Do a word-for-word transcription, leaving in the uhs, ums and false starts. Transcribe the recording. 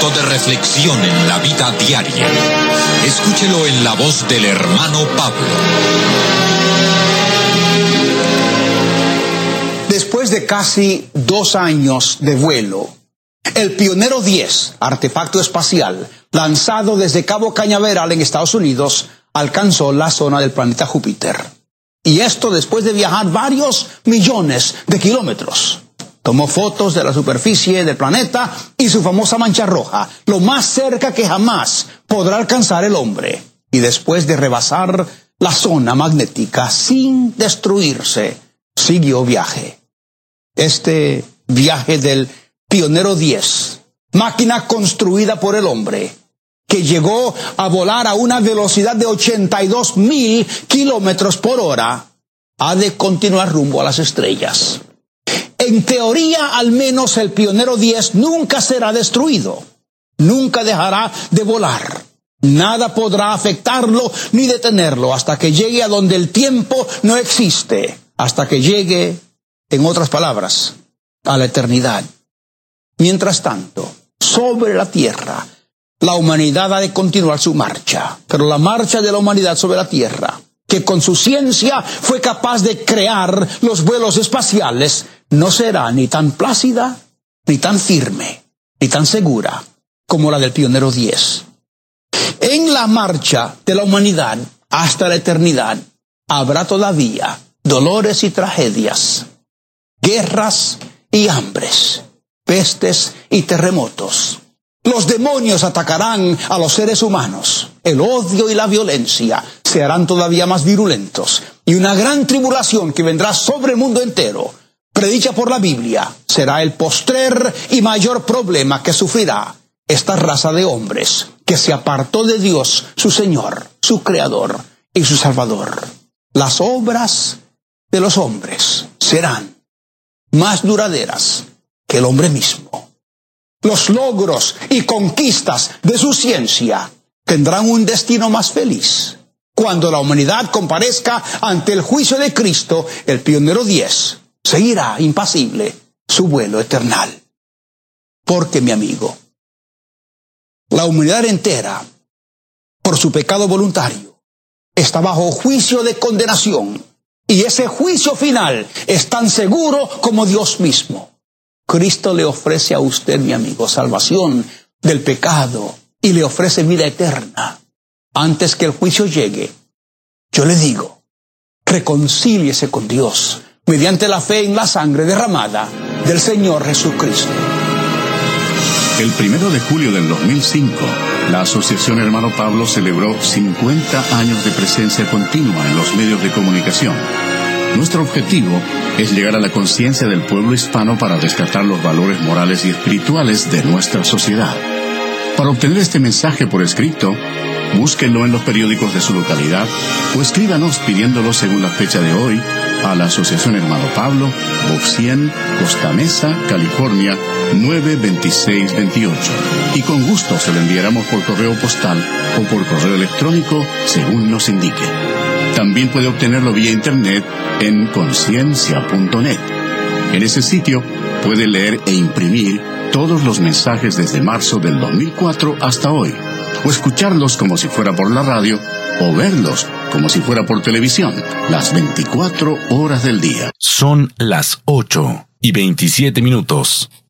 momento de reflexión en la vida diaria. Escúchelo en la voz del hermano Pablo. Después de casi dos años de vuelo, el Pionero diez, artefacto espacial, lanzado desde Cabo Cañaveral en Estados Unidos, alcanzó la zona del planeta Júpiter. Y esto después de viajar varios millones de kilómetros. Tomó fotos de la superficie del planeta y su famosa mancha roja, lo más cerca que jamás podrá alcanzar el hombre. Y después de rebasar la zona magnética sin destruirse, siguió viaje. Este viaje del Pionero diez, máquina construida por el hombre, que llegó a volar a una velocidad de ochenta y dos mil kilómetros por hora, ha de continuar rumbo a las estrellas. En teoría, al menos, el Pionero diez nunca será destruido. Nunca dejará de volar. Nada podrá afectarlo ni detenerlo hasta que llegue a donde el tiempo no existe. Hasta que llegue, en otras palabras, a la eternidad. Mientras tanto, sobre la Tierra, la humanidad ha de continuar su marcha. Pero la marcha de la humanidad sobre la Tierra, que con su ciencia fue capaz de crear los vuelos espaciales, no será ni tan plácida, ni tan firme, ni tan segura como la del Pionero diez. En la marcha de la humanidad hasta la eternidad habrá todavía dolores y tragedias, guerras y hambres, pestes y terremotos. Los demonios atacarán a los seres humanos. El odio y la violencia se harán todavía más virulentos. Y una gran tribulación que vendrá sobre el mundo entero, predicha por la Biblia, será el postrer y mayor problema que sufrirá esta raza de hombres que se apartó de Dios, su Señor, su Creador y su Salvador. Las obras de los hombres serán más duraderas que el hombre mismo. Los logros y conquistas de su ciencia tendrán un destino más feliz. Cuando la humanidad comparezca ante el juicio de Cristo, el Pionero diez seguirá impasible su vuelo eternal. Porque, mi amigo, la humanidad entera, por su pecado voluntario, está bajo juicio de condenación. Y ese juicio final es tan seguro como Dios mismo. Cristo le ofrece a usted, mi amigo, salvación del pecado y le ofrece vida eterna. Antes que el juicio llegue, yo le digo, reconcíliese con Dios mediante la fe en la sangre derramada del Señor Jesucristo. El primero de julio del dos mil cinco, la Asociación Hermano Pablo celebró cincuenta años de presencia continua en los medios de comunicación. Nuestro objetivo es llegar a la conciencia del pueblo hispano para rescatar los valores morales y espirituales de nuestra sociedad. Para obtener este mensaje por escrito, búsquenlo en los periódicos de su localidad o escríbanos pidiéndolo según la fecha de hoy a la Asociación Hermano Pablo, Box cien, Costa Mesa, California, nueve veintiséis veintiocho. Y con gusto se lo enviaremos por correo postal o por correo electrónico según nos indique. También puede obtenerlo vía internet en conciencia punto net. En ese sitio puede leer e imprimir todos los mensajes desde marzo del dos mil cuatro hasta hoy, o escucharlos como si fuera por la radio, o verlos como si fuera por televisión, las veinticuatro horas del día. Son las ocho y veintisiete minutos.